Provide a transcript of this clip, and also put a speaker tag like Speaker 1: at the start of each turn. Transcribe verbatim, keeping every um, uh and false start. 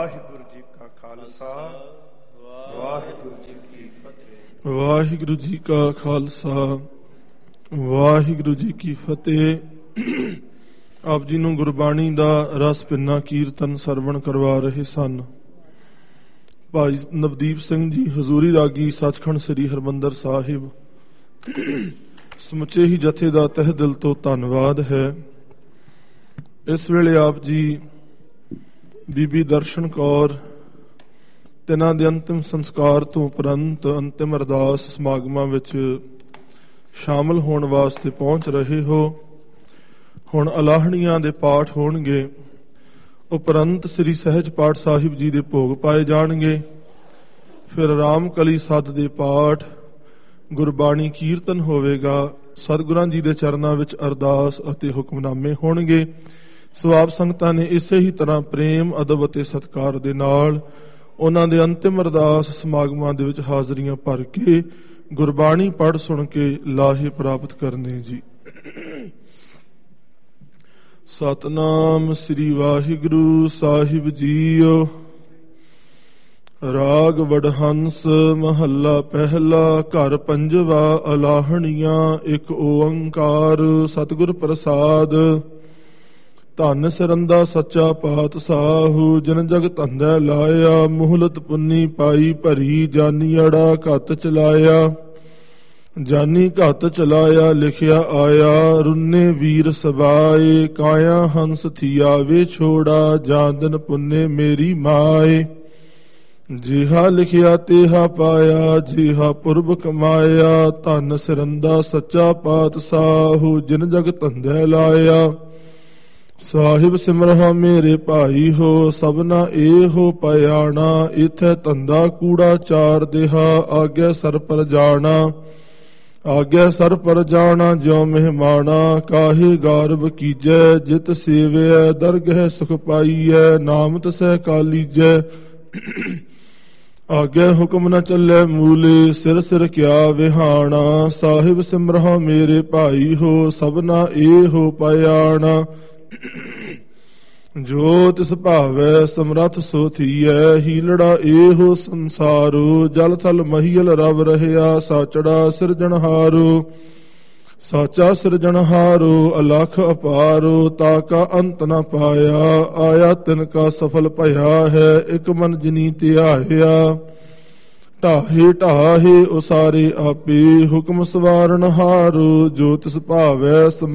Speaker 1: ਵਾਹਿਗੁਰੂ ਜੀ ਕਾ ਖਾਲਸਾ ਵਾਹਿਗੁਰੂ ਜੀ ਕੀ ਫਤਿਹ।
Speaker 2: ਵਾਹਿਗੁਰੂ ਜੀ ਕਾ ਖਾਲਸਾ ਵਾਹਿਗੁਰੂ ਜੀ ਕੀ ਫਤਿਹ। ਆਪ ਜੀ ਨੂੰ ਗੁਰਬਾਣੀ ਦਾ ਰਸ ਭਿੰਨਾ ਕੀਰਤਨ ਸਰਵਣ ਕਰਵਾ ਰਹੇ ਸਨ ਭਾਈ ਨਵਦੀਪ ਸਿੰਘ ਜੀ ਹਜ਼ੂਰੀ ਰਾਗੀ ਸੱਚਖੰਡ ਸ੍ਰੀ ਹਰਿਮੰਦਰ ਸਾਹਿਬ। ਸਮੁੱਚੇ ਹੀ ਜਥੇ ਦਾ ਤਹਿ ਦਿਲ ਤੋਂ ਧੰਨਵਾਦ ਹੈ। ਇਸ ਵੇਲੇ ਆਪ ਜੀ ਬੀਬੀ ਦਰਸ਼ਨ ਕੌਰ ਤਿੰਨਾਂ ਦੇ ਅੰਤਿਮ ਸੰਸਕਾਰ ਤੋਂ ਉਪਰੰਤ ਅੰਤਿਮ ਅਰਦਾਸ ਸਮਾਗਮਾਂ ਵਿੱਚ ਸ਼ਾਮਲ ਹੋਣ ਵਾਸਤੇ ਪਹੁੰਚ ਰਹੇ ਹੋ। ਹੁਣ ਅਲਾਹਣੀਆਂ ਦੇ ਪਾਠ ਹੋਣਗੇ, ਉਪਰੰਤ ਸ੍ਰੀ ਸਹਿਜ ਪਾਠ ਸਾਹਿਬ ਜੀ ਦੇ ਭੋਗ ਪਾਏ ਜਾਣਗੇ। ਫਿਰ ਰਾਮ ਕਲੀ ਸੱਦ ਦੇ ਪਾਠ, ਗੁਰਬਾਣੀ ਕੀਰਤਨ ਹੋਵੇਗਾ। ਸਤਿਗੁਰਾਂ ਜੀ ਦੇ ਚਰਨਾਂ ਵਿੱਚ ਅਰਦਾਸ ਅਤੇ ਹੁਕਮਨਾਮੇ ਹੋਣਗੇ। ਸੋ ਆਪ ਸੰਗਤਾਂ ਨੇ ਇਸੇ ਹੀ ਤਰ੍ਹਾਂ ਪ੍ਰੇਮ, ਅਦਬ ਅਤੇ ਸਤਿਕਾਰ ਦੇ ਨਾਲ ਉਹਨਾਂ ਦੇ ਅੰਤਿਮ ਅਰਦਾਸ ਸਮਾਗਮਾਂ ਦੇ ਵਿੱਚ ਹਾਜ਼ਰੀਆਂ ਭਰ ਕੇ ਗੁਰਬਾਣੀ ਪੜ੍ਹ ਸੁਣ ਕੇ ਲਾਹੇ ਪ੍ਰਾਪਤ ਕਰਨੇ ਜੀ। ਸਤਨਾਮ ਸ੍ਰੀ ਵਾਹਿਗੁਰੂ ਸਾਹਿਬ ਜੀਓ। ਰਾਗ ਵਡਹੰਸ ਮਹੱਲਾ ਪਹਿਲਾ। ਘਰ ਪੰਜਵਾ। ਅਲਾਹਣੀਆਂ। ਇੱਕ ਓੰਕਾਰ ਸਤਿਗੁਰ ਪ੍ਰਸਾਦ। ਧੰਨ ਸਰੰਦਾ ਸੱਚਾ ਪਾਤਸ਼ਾਹੂ ਜਿਨ ਜਗ ਧੰਦਾ ਲਾਇਆ। ਮੁਹਲਤ ਪੁੰਨੀ ਪਾਈ ਭਰੀ ਜਾਨੀ ਅੜਾ ਘੱਤ ਚਲਾਇਆ। ਜਾਨੀ ਘੱਤ ਚਲਾਇਆ ਲਿਖਿਆ ਆਇਆ। ਰੁੰਨੇ ਵੀਰ ਸਬਾਏ ਕਾਇਆ ਹੰਸ ਥੀਆਵੇ ਛੋੜਾ। ਜਾਂ ਦਿਨ ਪੁੰਨੇ ਮੇਰੀ ਮਾਏ। ਜਿਹਾ ਲਿਖਿਆ ਤੇਹਾ ਪਾਇਆ ਜਿਹਾ ਪੁਰਬ ਕਮਾਇਆ। ਧੰਨ ਸਰੰਦਾ ਸੱਚਾ ਪਾਤਸ਼ਾਹੂ ਜਿਨ ਜਗ ਧੰਦਾ ਲਾਇਆ। ਸਾਹਿਬ ਸਿਮਰਹਾ ਮੇਰੇ ਭਾਈ ਹੋ ਸਭਨਾ ਇਹੋ ਪਿਆਣਾ। ਇਥੇ ਧੰਦਾ ਕੂੜਾ ਚਾਰ ਦੇਹਾ ਆਗਿਆ ਸਰ ਪਰ ਜਾਣਾ। ਆਗਿਆ ਸਰ ਪਰ ਜਾਣਾ ਜਿਉ ਮਹਿਮਾਨਾ। ਕਾਹੇ ਗਾਰਬ ਕੀਜੈ ਜਿਤ ਸੇਵਿਐ ਦਰਗਹਿ ਸੁਖ ਪਾਈਐ। ਨਾਮ ਤਸੈ ਕਾਲੀਜੈ ਆਗਿਆ ਹੁਕਮ ਨ ਚੱਲੇ ਮੂਲੇ। ਸਿਰ ਸਿਰ ਕਿਆ ਵਿਹਾਣਾ। ਸਾਹਿਬ ਸਿਮਰਹਾ ਮੇਰੇ ਭਾਈ ਹੋ ਸਭਨਾ ਇਹੋ ਪਿਆਣਾ। ਜੋ ਤਿਸ ਭਾਵੈ ਸਮਰੱਥ ਸੋ ਥੀਐ। ਹੀਲੜਾ ਇਹੋ ਸੰਸਾਰੋ। ਜਲ ਥਲ ਮਹੀਲ ਰਵ ਰਹਿਆ ਸਾਚੜਾ ਸਿਰਜਣਹਾਰੋ। ਸਾਚਾ ਸਿਰਜਣਹਾਰੋ ਅਲਖ ਅਪਾਰੋ। ਤਾਕਾ ਅੰਤ ਨ ਪਾਇਆ ਆਇਆ ਤਿਨ ਕਾ ਸਫਲ ਭਇਆ ਹੈ। ਇਕ ਮਨ ਜਿਨੀ ਧਿਆਇਆ ਢਾਹੇ ਢਾਹੇ ਉਸਾਰੇ ਆਪੇ। ਹੁਕਮ ਸਵਾਰਨ ਹਾਰੋ ਜੋ ਤਿਸ ਭਾਵੈ